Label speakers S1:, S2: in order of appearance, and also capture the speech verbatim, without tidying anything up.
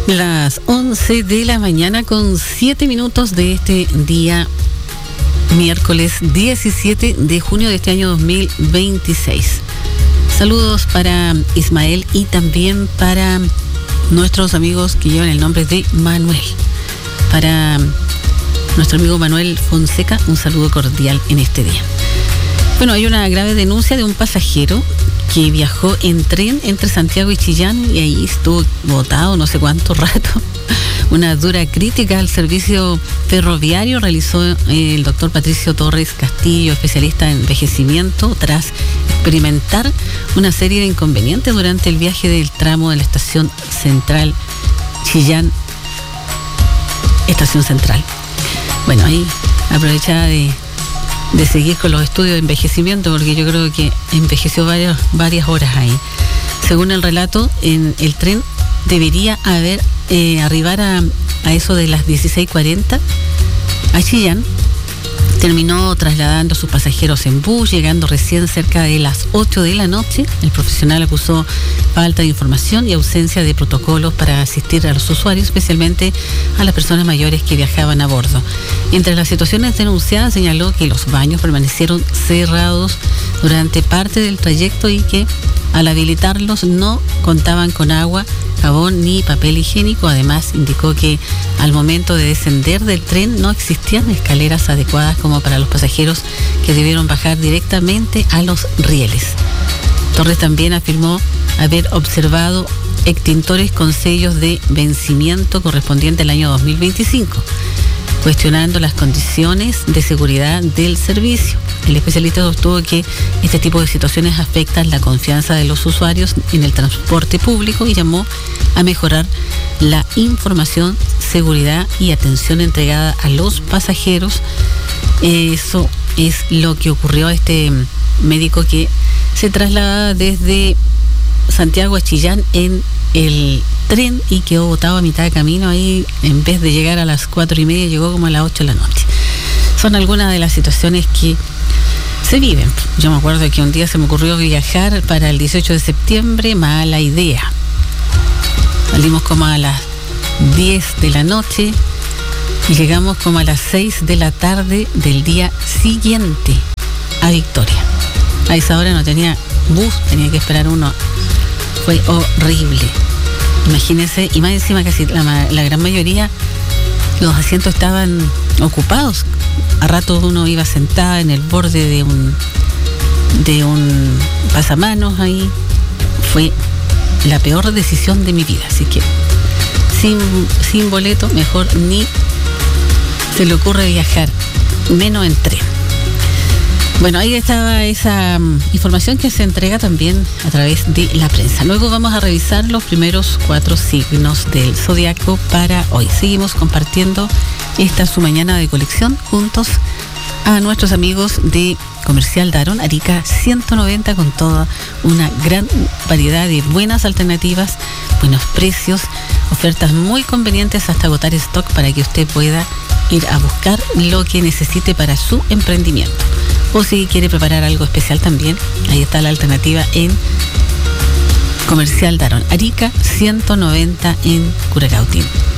S1: Las once de la mañana con siete minutos de este día miércoles diecisiete de junio de este año dos mil veintiséis. Saludos para Ismael y también para nuestros amigos que llevan el nombre de Manuel. Para nuestro amigo Manuel Fonseca, un saludo cordial en este día. Bueno, hay una grave denuncia de un pasajero que viajó en tren entre Santiago y Chillán y ahí estuvo botado no sé cuánto rato. Una dura crítica al servicio ferroviario realizó el doctor Patricio Torres Castillo, especialista en envejecimiento, tras experimentar una serie de inconvenientes durante el viaje del tramo de la estación central Chillán, estación central. Bueno, ahí aprovechaba de de seguir con los estudios de envejecimiento, porque yo creo que envejeció varias, varias horas ahí. Según el relato, en el tren debería haber eh, arribar a, a eso de las dieciséis cuarenta a Chillán. Terminó trasladando a sus pasajeros en bus, llegando recién cerca de las ocho de la noche. El profesional acusó falta de información y ausencia de protocolos para asistir a los usuarios, especialmente a las personas mayores que viajaban a bordo. Entre las situaciones denunciadas, señaló que los baños permanecieron cerrados durante parte del trayecto y que al habilitarlos no contaban con agua, jabón ni papel higiénico. Además, indicó que al momento de descender del tren no existían escaleras adecuadas como para los pasajeros que debieron bajar directamente a los rieles. Torres también afirmó haber observado extintores con sellos de vencimiento correspondiente al año dos mil veinticinco, cuestionando las condiciones de seguridad del servicio. El especialista sostuvo que este tipo de situaciones afectan la confianza de los usuarios en el transporte público y llamó a mejorar la información, seguridad y atención entregada a los pasajeros. Eso es lo que ocurrió a este médico que se trasladaba desde Santiago a Chillán en el tren y quedó botado a mitad de camino. Ahí, en vez de llegar a las cuatro y media, llegó como a las ocho de la noche. Son algunas de las situaciones que se viven. Yo me acuerdo que un día se me ocurrió viajar para el dieciocho de septiembre, mala idea. Salimos como a las diez de la noche y llegamos como a las seis de la tarde del día siguiente a Victoria. A esa hora no tenía bus, tenía que esperar uno. Fue horrible. Imagínense, y más encima casi la, la gran mayoría, los asientos estaban ocupados. A rato uno iba sentada en el borde de un de un pasamanos ahí. Fue la peor decisión de mi vida, así que sin, sin boleto mejor ni se le ocurre viajar, menos en tren. Bueno, ahí estaba esa um, información que se entrega también a través de la prensa. Luego vamos a revisar los primeros cuatro signos del zodiaco para hoy. Seguimos compartiendo esta su mañana de colección juntos a nuestros amigos de Comercial Darón, Arica ciento noventa, con toda una gran variedad de buenas alternativas, buenos precios, ofertas muy convenientes hasta agotar stock para que usted pueda ir a buscar lo que necesite para su emprendimiento. O si quiere preparar algo especial también, ahí está la alternativa en Comercial Darón, Arica ciento noventa en Curacautín.